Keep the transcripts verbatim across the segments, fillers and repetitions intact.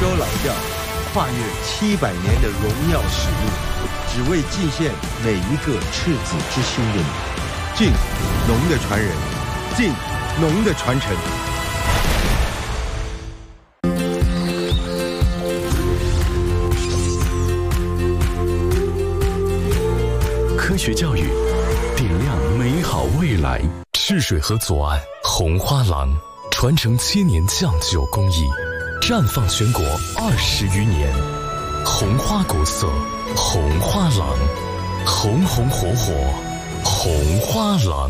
修老调，跨越七百年的荣耀使命，只为尽献每一个赤子之心的你。晋，龙的传人；晋，龙的传承。 科学教育，点亮美好未来。赤水河左岸红花廊，传承千年酱酒工艺，绽放全国二十余年。红花国色，红花廊，红红火火，红花廊。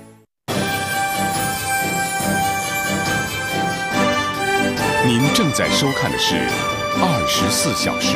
您正在收看的是二十四小时。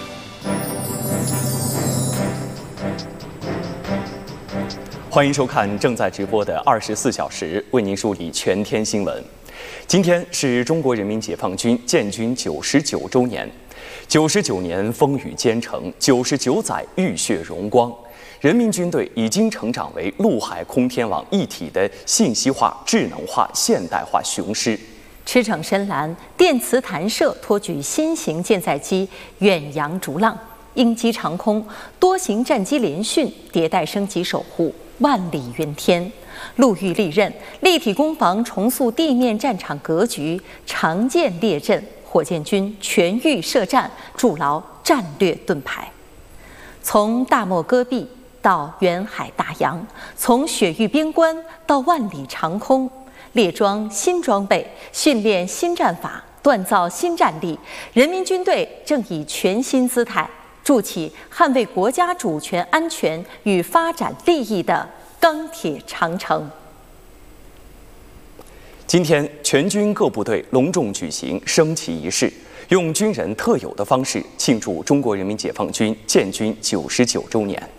欢迎收看正在直播的二十四小时，为您梳理全天新闻。今天是中国人民解放军建军九十九周年，九十九年风雨兼程，九十九载浴血荣光，人民军队已经成长为陆海空天网一体的信息化、智能化、现代化雄狮。 驰骋深蓝，电磁弹射托举新型舰载机远洋逐浪，鹰击长空，多型战机联训，迭代升级守护万里云天。陆域利刃，立体攻防重塑地面战场格局，常见列阵，火箭军全域设战，筑牢战略盾牌。从大漠戈壁到远海大洋，从雪域边关到万里长空，列装新装备，训练新战法，锻造新战力。人民军队正以全新姿态筑起捍卫国家主权安全与发展利益的钢铁长城。 今天，全军各部队隆重举行升旗仪式，用军人特有的方式庆祝中国人民解放军建军九十九周年。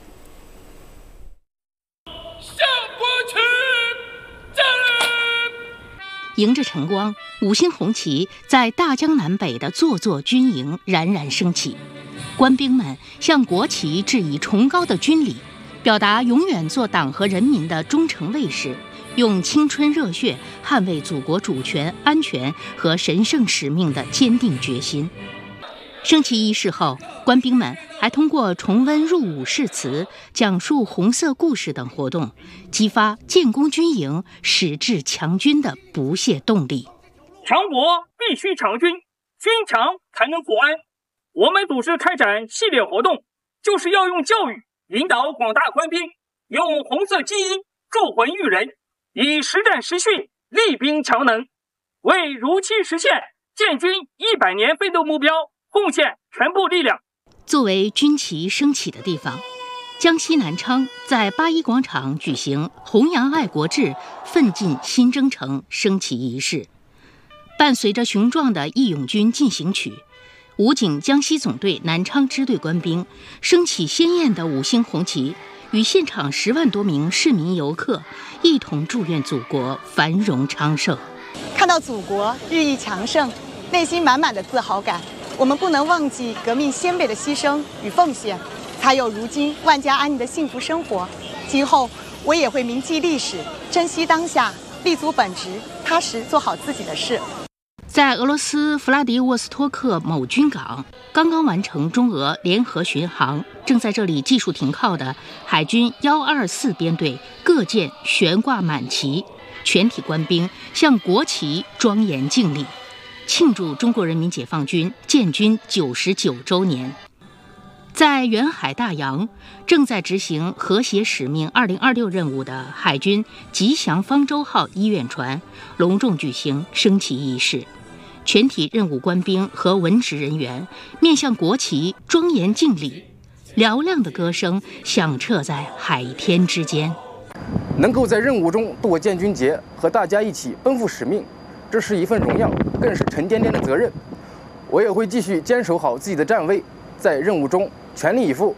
向国旗敬礼！ 迎着晨光，五星红旗在大江南北的座座军营冉冉升起。官兵们向国旗致以崇高的军礼，表达永远做党和人民的忠诚卫士，用青春热血捍卫祖国主权、安全和神圣使命的坚定决心。升旗仪式后，官兵们还通过重温入伍誓词、讲述红色故事等活动，激发建功军营、矢志强军的不懈动力。 强国必须强军，军强才能国安。我们组织开展系列活动，就是要用教育引导广大官兵，用红色基因铸魂育人，以实战实训厉兵强能，为如期实现建军一百年奋斗目标贡献全部力量。 作为军旗升起的地方，江西南昌在八一广场举行弘扬爱国志、奋进新征程升旗仪式，伴随着雄壮的义勇军进行曲，武警江西总队南昌支队官兵升起鲜艳的五星红旗，与现场十万多名市民游客一同祝愿祖国繁荣昌盛。 看到祖国日益强盛，内心满满的自豪感。我们不能忘记革命先辈的牺牲与奉献，才有如今万家安宁的幸福生活。今后我也会铭记历史，珍惜当下，立足本职，踏实做好自己的事。 在俄罗斯弗拉迪沃斯托克某军港，刚刚完成中俄联合巡航，正在这里技术停靠的海军一二四编队各舰悬挂满旗，全体官兵向国旗庄严敬礼，庆祝中国人民解放军建军九十九周年。在远海大洋，正在执行和谐使命二零二六任务的海军吉祥方舟号医院船隆重举行升旗仪式。全体任务官兵和文职人员面向国旗庄严敬礼，嘹亮的歌声响彻在海天之间。 能够在任务中度过建军节，和大家一起奔赴使命，这是一份荣耀，更是沉甸甸的责任。我也会继续坚守好自己的站位，在任务中全力以赴。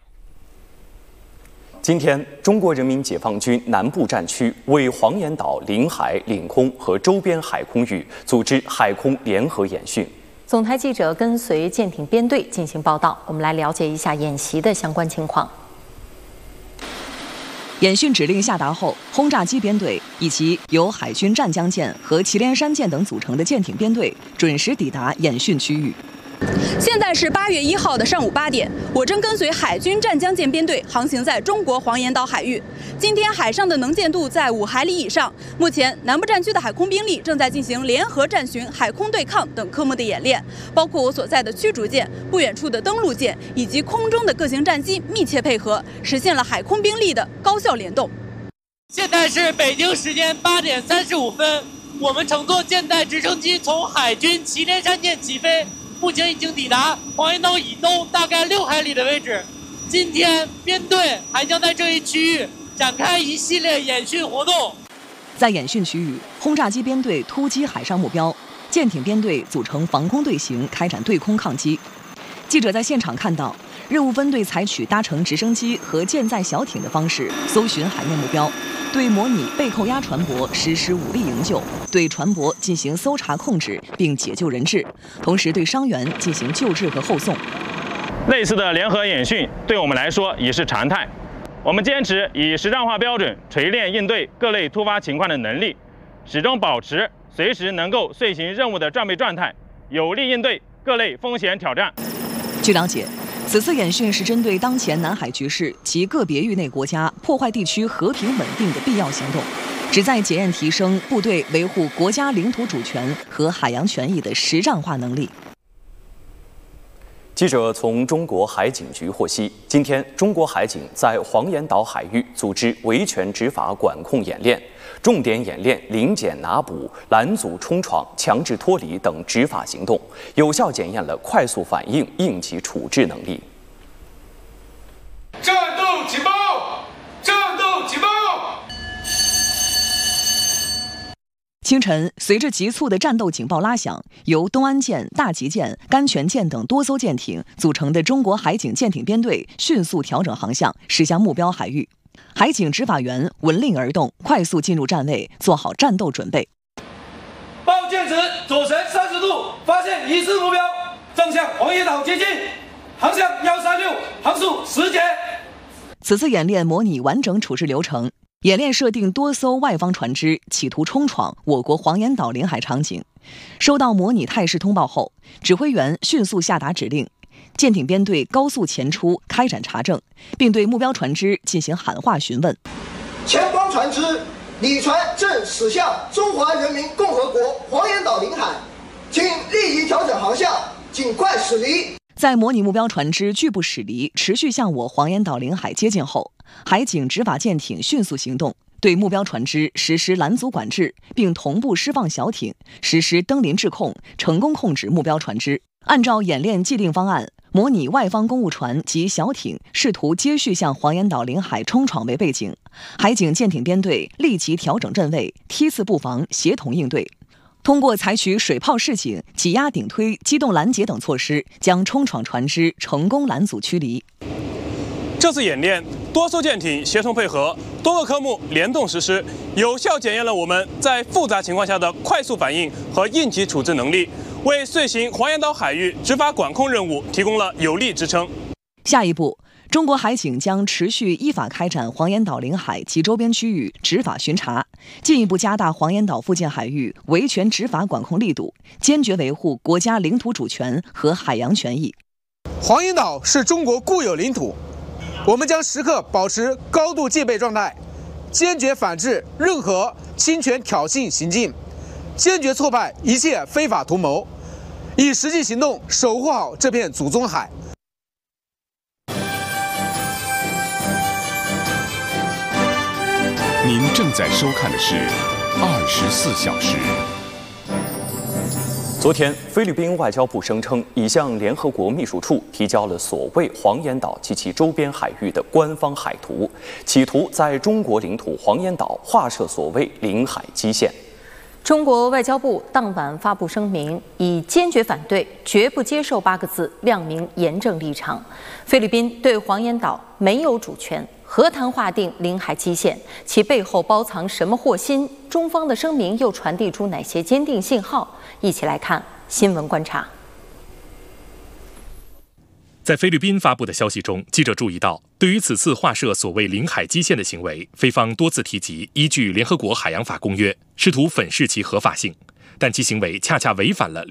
今天，中国人民解放军南部战区为黄岩岛领海、领空和周边海空域组织海空联合演训。 总台记者跟随舰艇编队进行报道，我们来了解一下演习的相关情况。 演训指令下达后，轰炸机编队以及由海军湛江舰和祁连山舰等组成的舰艇编队准时抵达演训区域。 现在是八月一号的上午八点，我正跟随海军湛江舰编队航行在中国黄岩岛海域。今天海上的能见度在五海里以上。目前南部战区的海空兵力正在进行联合战巡、海空对抗等科目的演练，包括我所在的驱逐舰、不远处的登陆舰以及空中的各型战机密切配合，实现了海空兵力的高效联动。 现在是北京时间八点三十五分，我们乘坐舰载直升机从海军祁连山舰起飞。目前已经抵达黄岩岛以东大概六海里的位置。今天编队还将在这一区域展开一系列演训活动。 在演训区域，轰炸机编队突击海上目标，舰艇编队组成防空队形，开展对空抗击。记者在现场看到，任务分队采取搭乘直升机和舰载小艇的方式搜寻海面目标，对模拟被扣押船舶实施武力营救，对船舶进行搜查控制并解救人质，同时对伤员进行救治和后送。 类似的联合演训对我们来说已是常态。我们坚持以实战化标准锤炼应对各类突发情况的能力，始终保持随时能够遂行任务的战备状态，有力应对各类风险挑战。 据了解，此次演训是针对当前南海局势及个别域内国家破坏地区和平稳定的必要行动，旨在检验提升部队维护国家领土主权和海洋权益的实战化能力。 记者从中国海警局获悉，今天中国海警在黄岩岛海域组织维权执法管控演练，重点演练临检拿捕、拦阻冲闯、强制脱离等执法行动，有效检验了快速反应、应急处置能力。 战斗警报！战斗警报！ 清晨，随着急促的战斗警报拉响，由东安舰、大吉舰、甘泉舰等多艘舰艇组成的中国海警舰艇编队迅速调整航向，驶向目标海域。海警执法员闻令而动，快速进入站位，做好战斗准备。 报舰值左旋三十度，发现疑似目标，正向黄岩岛接近，航向幺三六，航速十节。 此次演练模拟完整处置流程。演练设定多艘外方船只企图冲闯我国黄岩岛领海场景，收到模拟态势通报后，指挥员迅速下达指令，舰艇编队高速前出开展查证，并对目标船只进行喊话询问。 前方船只，你船正驶向中华人民共和国黄岩岛领海，请立即调整航向，尽快驶离。 在模拟目标船只拒不驶离，持续向我黄岩岛领海接近后，海警执法舰艇迅速行动，对目标船只实施拦阻管制，并同步释放小艇，实施登临制控，成功控制目标船只。按照演练既定方案，模拟外方公务船及小艇试图接续向黄岩岛领海冲闯为背景，海警舰艇编队立即调整阵位，梯次布防，协同应对。通过采取水炮示警、挤压顶推、机动拦截等措施，将冲闯船只成功拦阻驱离。 这次演练，多艘舰艇协同配合，多个科目联动实施，有效检验了我们在复杂情况下的快速反应和应急处置能力，为遂行黄岩岛海域执法管控任务提供了有力支撑。 下一步，中国海警将持续依法开展黄岩岛领海及周边区域执法巡查，进一步加大黄岩岛附近海域维权执法管控力度，坚决维护国家领土主权和海洋权益。 黄岩岛是中国固有领土，我们将时刻保持高度戒备状态，坚决反制任何侵权挑衅行径，坚决挫败一切非法图谋，以实际行动守护好这片祖宗海。 您正在收看的是《二十四小时》。 昨天，菲律宾外交部声称已向联合国秘书处提交了所谓黄岩岛及其周边海域的官方海图，企图在中国领土黄岩岛划设所谓领海基线。 中国外交部当晚发布声明，以坚决反对、绝不接受八个字亮明严正立场。菲律宾对黄岩岛没有主权，何谈划定领海基线？其背后包藏什么祸心？中方的声明又传递出哪些坚定信号？一起来看新闻观察。 在菲律宾发布的消息中，记者注意到， 对于此次划设所谓领海基线的行为，菲方多次提及依据联合国海洋法公约，试图粉饰其合法性，但其行为恰恰违反了